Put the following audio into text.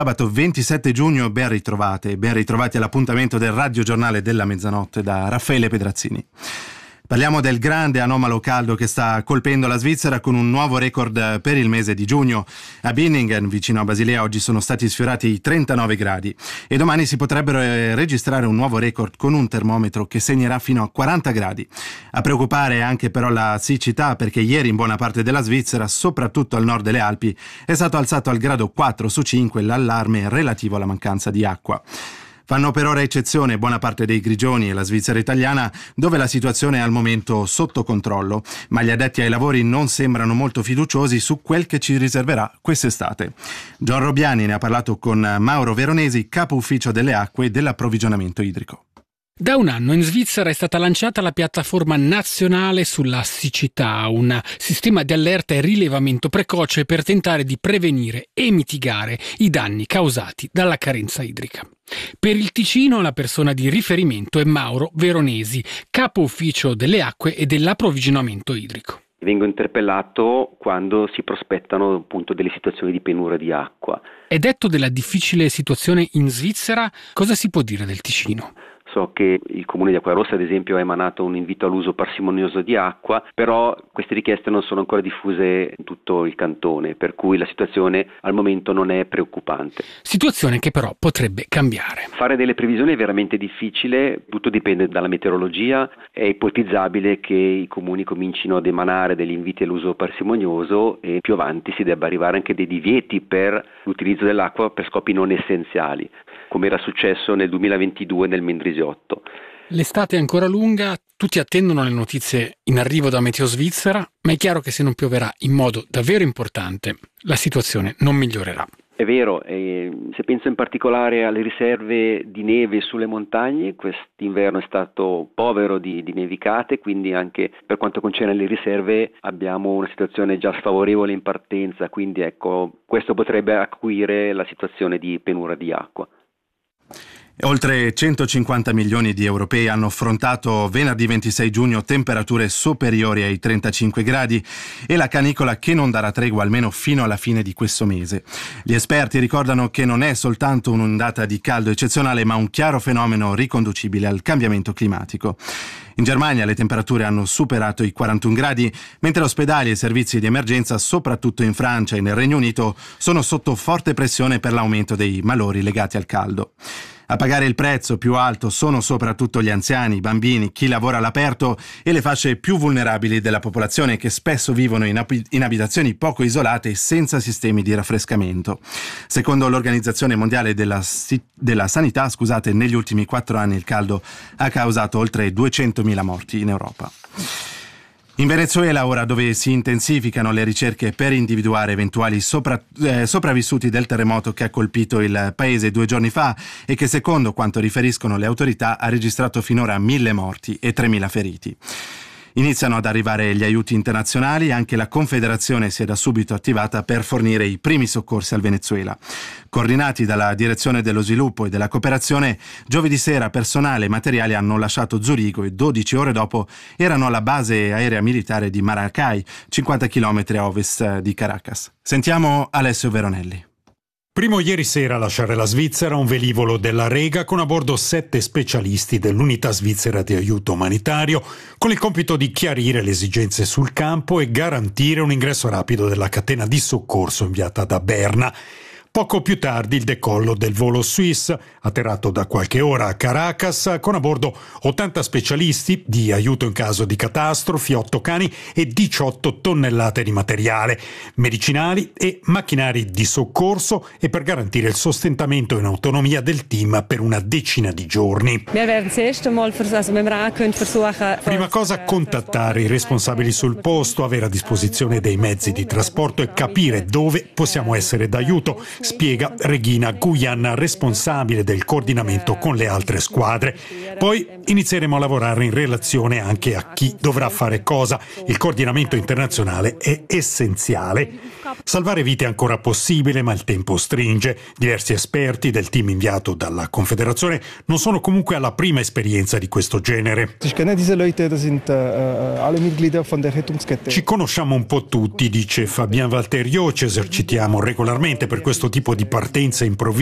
Sabato 27 giugno, ben ritrovati all'appuntamento del Radio Giornale della Mezzanotte da Raffaele Pedrazzini. Parliamo del grande anomalo caldo che sta colpendo la Svizzera con un nuovo record per il mese di giugno. A Binningen, vicino a Basilea, oggi sono stati sfiorati i 39 gradi e domani si potrebbero registrare un nuovo record con un termometro che segnerà fino a 40 gradi. A preoccupare è anche però la siccità, perché ieri in buona parte della Svizzera, soprattutto al nord delle Alpi, è stato alzato al grado 4 su 5 l'allarme relativo alla mancanza di acqua. Fanno per ora eccezione buona parte dei grigioni e la Svizzera italiana, dove la situazione è al momento sotto controllo, ma gli addetti ai lavori non sembrano molto fiduciosi su quel che ci riserverà quest'estate. John Robbiani ne ha parlato con Mauro Veronesi, capo ufficio delle acque e dell'approvvigionamento idrico. Da un anno in Svizzera è stata lanciata la piattaforma nazionale sulla siccità, un sistema di allerta e rilevamento precoce per tentare di prevenire e mitigare i danni causati dalla carenza idrica. Per il Ticino la persona di riferimento è Mauro Veronesi, capo ufficio delle acque e dell'approvvigionamento idrico. Vengo interpellato quando si prospettano appunto delle situazioni di penura di acqua. E detto della difficile situazione in Svizzera, cosa si può dire del Ticino? So che il comune di Acquarossa, ad esempio, ha emanato un invito all'uso parsimonioso di acqua, però queste richieste non sono ancora diffuse in tutto il cantone, per cui la situazione al momento non è preoccupante. Situazione che però potrebbe cambiare. Fare delle previsioni è veramente difficile, tutto dipende dalla meteorologia. È ipotizzabile che i comuni comincino ad emanare degli inviti all'uso parsimonioso e più avanti si debba arrivare anche dei divieti per l'utilizzo dell'acqua per scopi non essenziali, come era successo nel 2022 nel Mendrisiotto. L'estate è ancora lunga, tutti attendono le notizie in arrivo da Meteo Svizzera, ma è chiaro che se non pioverà in modo davvero importante, la situazione non migliorerà. È vero, se penso in particolare alle riserve di neve sulle montagne, quest'inverno è stato povero di nevicate, quindi anche per quanto concerne le riserve abbiamo una situazione già sfavorevole in partenza, quindi ecco, questo potrebbe acuire la situazione di penura di acqua. Oltre 150 milioni di europei hanno affrontato venerdì 26 giugno temperature superiori ai 35 gradi e la canicola che non darà tregua almeno fino alla fine di questo mese. Gli esperti ricordano che non è soltanto un'ondata di caldo eccezionale, ma un chiaro fenomeno riconducibile al cambiamento climatico. In Germania le temperature hanno superato i 41 gradi, mentre ospedali e servizi di emergenza, soprattutto in Francia e nel Regno Unito, sono sotto forte pressione per l'aumento dei malori legati al caldo. A pagare il prezzo più alto sono soprattutto gli anziani, i bambini, chi lavora all'aperto e le fasce più vulnerabili della popolazione che spesso vivono in abitazioni poco isolate e senza sistemi di raffrescamento. Secondo l'Organizzazione Mondiale della Sanità, negli ultimi 4 anni il caldo ha causato oltre 200.000 morti in Europa. In Venezuela, ora, dove si intensificano le ricerche per individuare eventuali sopravvissuti del terremoto che ha colpito il paese 2 giorni fa e che, secondo quanto riferiscono le autorità, ha registrato finora 1.000 morti e 3.000 feriti. Iniziano ad arrivare gli aiuti internazionali, anche la Confederazione si è da subito attivata per fornire i primi soccorsi al Venezuela. Coordinati dalla Direzione dello Sviluppo e della Cooperazione, giovedì sera personale e materiali hanno lasciato Zurigo e 12 ore dopo erano alla base aerea militare di Maracay, 50 km a ovest di Caracas. Sentiamo Alessio Veronelli. Primo ieri sera a lasciare la Svizzera un velivolo della Rega con a bordo 7 specialisti dell'Unità Svizzera di Aiuto Umanitario, con il compito di chiarire le esigenze sul campo e garantire un ingresso rapido della catena di soccorso inviata da Berna. Poco più tardi il decollo del volo Swiss, atterrato da qualche ora a Caracas, con a bordo 80 specialisti di aiuto in caso di catastrofi, 8 cani e 18 tonnellate di materiale, medicinali e macchinari di soccorso e per garantire il sostentamento in autonomia del team per una decina di giorni. Prima cosa contattare i responsabili sul posto, avere a disposizione dei mezzi di trasporto e capire dove possiamo essere d'aiuto, spiega Regina Guyan, responsabile del coordinamento con le altre squadre. Poi inizieremo a lavorare in relazione anche a chi dovrà fare cosa. Il coordinamento internazionale è essenziale. Salvare vite è ancora possibile, ma il tempo stringe. Diversi esperti del team inviato dalla Confederazione non sono comunque alla prima esperienza di questo genere. Ci conosciamo un po' tutti, dice Fabien Valteriot, ci esercitiamo regolarmente per questo tipo di partenza improvvisa